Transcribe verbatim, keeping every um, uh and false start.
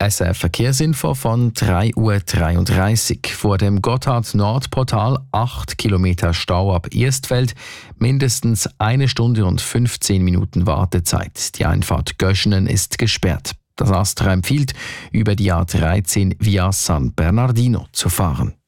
S R Verkehrsinfo von drei Uhr dreiunddreißig. Vor dem Gotthard-Nord-Portal acht Kilometer Stau ab Erstfeld, mindestens eine Stunde und fünfzehn Minuten Wartezeit. Die Einfahrt Göschenen ist gesperrt. Das Astra empfiehlt, über die A dreizehn via San Bernardino zu fahren.